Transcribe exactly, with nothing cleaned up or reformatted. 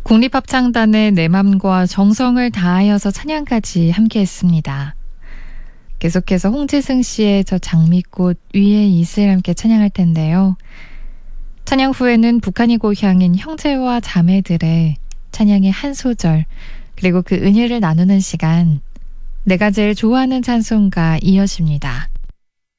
국립합창단의 내 맘과 정성을 다하여서 찬양까지 함께했습니다. 계속해서 홍지승 씨의 저 장미꽃 위에 이슬 함께 찬양할 텐데요. 찬양 후에는 북한이 고향인 형제와 자매들의 찬양의 한 소절, 그리고 그 은혜를 나누는 시간, 내가 제일 좋아하는 찬송가 이어집니다.